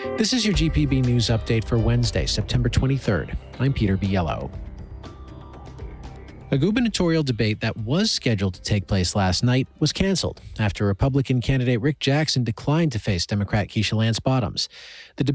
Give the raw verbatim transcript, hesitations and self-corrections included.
This is your G P B News Update for Wednesday, September twenty-third. I'm Peter Biello. A gubernatorial debate that was scheduled to take place last night was canceled after Republican candidate Rick Jackson declined to face Democrat Keisha Lance Bottoms. The